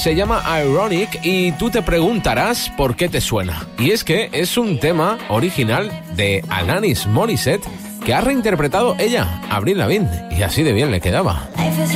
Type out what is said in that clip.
se llama Ironic y tú te preguntarás por qué te suena. Y es que es un tema original de Alanis Morissette que ha reinterpretado ella, Avril Lavigne, y así de bien le quedaba.